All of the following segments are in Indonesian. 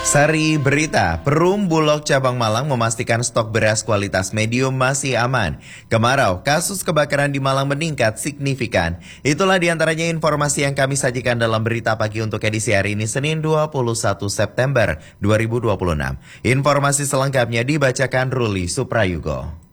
Sari berita, Perum Bulog Cabang Malang memastikan stok beras kualitas medium masih aman. Kemarau, kasus kebakaran di Malang meningkat signifikan. Itulah diantaranya informasi yang kami sajikan dalam berita pagi untuk edisi hari ini Senin 21 September 2026. Informasi selengkapnya dibacakan Ruli Suprayugo.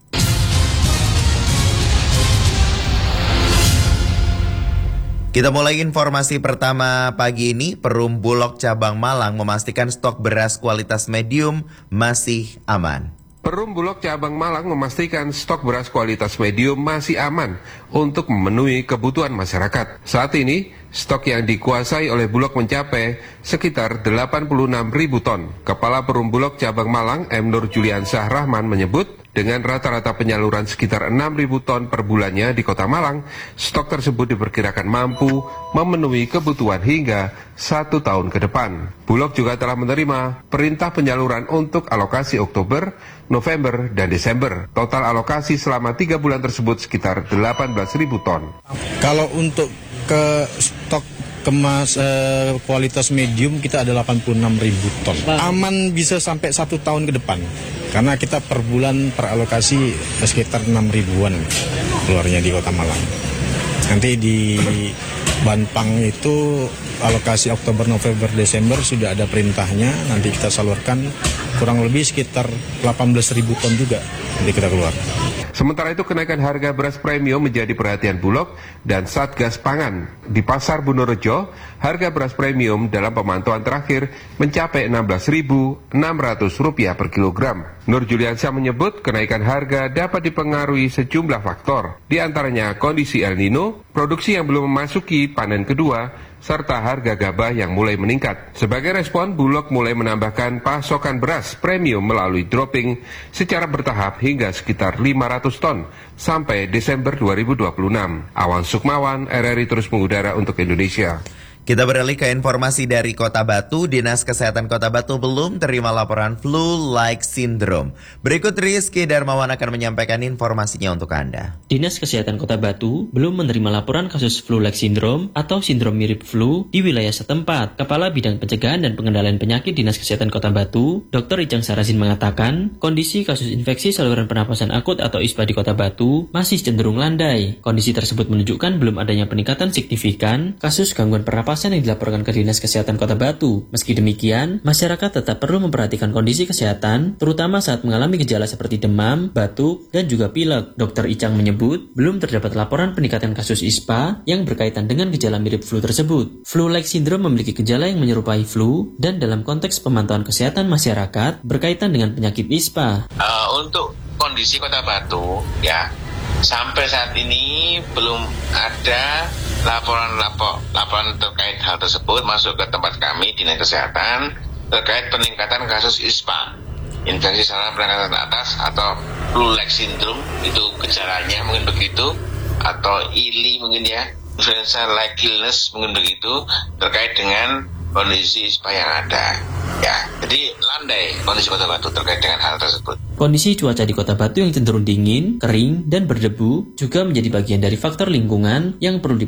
Kita mulai informasi pertama pagi ini. Perum Bulog Cabang Malang memastikan stok beras kualitas medium masih aman. Perum Bulog Cabang Malang memastikan stok beras kualitas medium masih aman untuk memenuhi kebutuhan masyarakat. Saat ini, stok yang dikuasai oleh Bulog mencapai sekitar 86.000 ton. Kepala Perum Bulog Cabang Malang, M. Nur Juliansyah Rahman menyebut, dengan rata-rata penyaluran sekitar 6.000 ton per bulannya di Kota Malang, stok tersebut diperkirakan mampu memenuhi kebutuhan hingga 1 tahun ke depan. Bulog juga telah menerima perintah penyaluran untuk alokasi Oktober, November, dan Desember. Total alokasi selama 3 bulan tersebut sekitar 18.000 ton. Kalau untuk ke stok kualitas medium kita ada 86.000 ton. Aman bisa sampai 1 tahun ke depan. Karena kita per bulan per alokasi sekitar 6.000-an keluarnya di Kota Malang. Nanti di Banpang itu alokasi Oktober, November, Desember sudah ada perintahnya. Nanti kita salurkan kurang lebih sekitar 18.000 ton juga nanti kita keluar. Sementara itu kenaikan harga beras premium menjadi perhatian Bulog dan Satgas Pangan. Di Pasar Bunorejo, harga beras premium dalam pemantauan terakhir mencapai Rp16.600 per kilogram. Nur Juliansyah menyebut kenaikan harga dapat dipengaruhi sejumlah faktor, di antaranya kondisi El Nino, produksi yang belum memasuki panen kedua, serta harga gabah yang mulai meningkat. Sebagai respon, Bulog mulai menambahkan pasokan beras premium melalui dropping secara bertahap hingga sekitar 500 ton sampai Desember 2026. Awan Sukmawan, RRI terus mengudara untuk Indonesia. Kita beralih ke informasi dari Kota Batu. Dinas Kesehatan Kota Batu belum terima laporan flu-like syndrome. Berikut Rizky Darmawan akan menyampaikan informasinya untuk Anda. Dinas Kesehatan Kota Batu belum menerima laporan kasus flu-like syndrome atau sindrom mirip flu di wilayah setempat. Kepala Bidang Pencegahan dan Pengendalian Penyakit Dinas Kesehatan Kota Batu, Dr. Icang Sarasin mengatakan, kondisi kasus infeksi saluran pernapasan akut atau ISPA di Kota Batu masih cenderung landai. Kondisi tersebut menunjukkan belum adanya peningkatan signifikan kasus gangguan pernapasan yang dilaporkan ke Dinas Kesehatan Kota Batu. Meski demikian, masyarakat tetap perlu memperhatikan kondisi kesehatan, terutama saat mengalami gejala seperti demam, batuk, dan juga pilek. Dr. Icang menyebut, belum terdapat laporan peningkatan kasus ISPA yang berkaitan dengan gejala mirip flu tersebut. Flu-like syndrome memiliki gejala yang menyerupai flu, dan dalam konteks pemantauan kesehatan masyarakat berkaitan dengan penyakit ISPA. Untuk kondisi Kota Batu, ya, sampai saat ini belum ada laporan terkait hal tersebut masuk ke tempat kami Dinas Kesehatan terkait peningkatan kasus ISPA, infeksi saluran pernapasan atas atau flu-like syndrome, itu gejalanya mungkin begitu, atau ILI mungkin ya, influenza-like illness mungkin begitu, terkait dengan kondisi ISPA yang ada. Ya, jadi landai kondisi Kota Batu terkait dengan hal tersebut. Kondisi cuaca di Kota Batu yang cenderung dingin, kering, dan berdebu juga menjadi bagian dari faktor lingkungan yang perlu